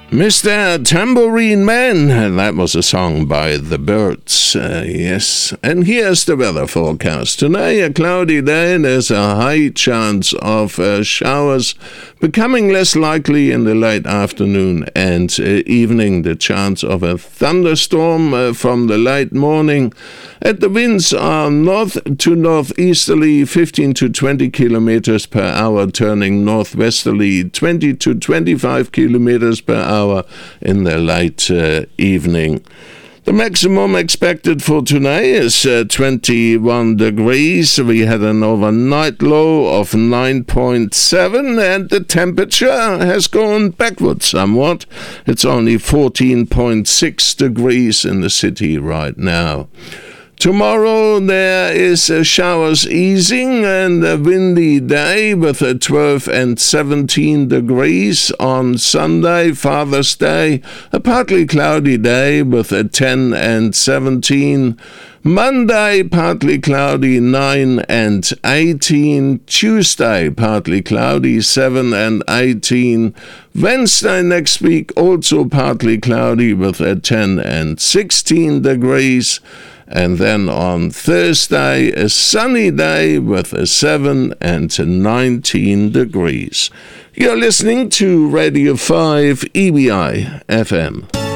Mr. Tambourine Man, and that was a song by The Byrds, yes. And here's the weather forecast. Tonight, a cloudy day, there's a high chance of showers, becoming less likely in the late afternoon and evening. The chance of a thunderstorm from the late morning. And the winds are north to northeasterly, 15 to 20 kilometers per hour, turning northwesterly, 20 to 25 kilometers per hour in the late evening. The maximum expected for tonight is 21 degrees. We had an overnight low of 9.7 and the temperature has gone backwards somewhat. It's only 14.6 degrees in the city right now. Tomorrow there is showers easing and a windy day with a 12 and 17 degrees. On Sunday, Father's Day, a partly cloudy day with a 10 and 17. Monday, partly cloudy, 9 and 18. Tuesday, partly cloudy, 7 and 18. Wednesday next week, also partly cloudy with a 10 and 16 degrees. And then on Thursday, a sunny day with a 7 and 19 degrees. You're listening to Radio 5 EBI FM.